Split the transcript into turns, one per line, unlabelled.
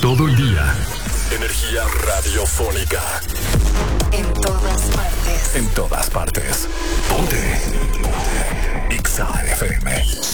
todo el día. Energía radiofónica.
En todas partes.
En todas partes. Ponte. Ponte. Exa FM.